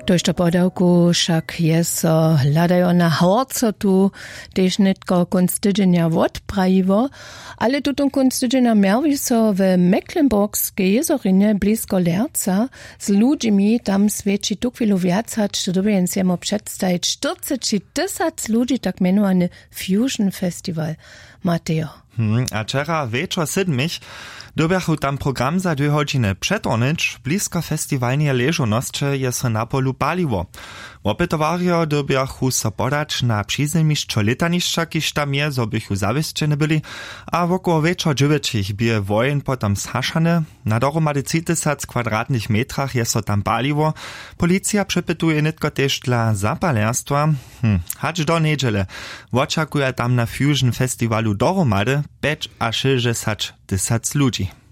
Tož to podawku však je so hľadajo na horco tu, tež netko konc tydzenia odprajivo, ale tutun konc tydzenia miervi so w Mecklenburgskiej jezorinie blisko Lerca z ludźmi tam svedči tu chwilu viac hać, to dobien si jemu przedstajić 40 000 ludzi, tak menowany Fusion Festival. Mateo. A wczera wieczor 7 dobiachu tam program za 2 godziny przedonić, blisko festiwalnie leżonosti je so na polu paliwo. Opytowario dobiachu so podać na przyzemiszczo letaniszcza, kiż tam je, zo bychu zawieszczeni byli, a wokoło wieczor 9 bije wojen potem zhaszane. Na dohromady 30 kwadratnych metrach je so tam paliwo. Policja przepytuje nitko też dla zapalerstwa. Hacz do niedziele. Oczekuje tam na Fusion Festiwalu dohromady 5 a 60 ludzi.